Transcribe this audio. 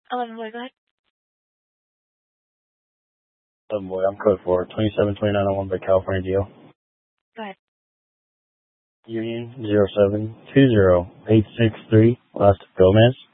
11 boy, go ahead. 11 boy, I'm code for 272901 by California Deal. Go ahead. Union 0720863, last Gomez.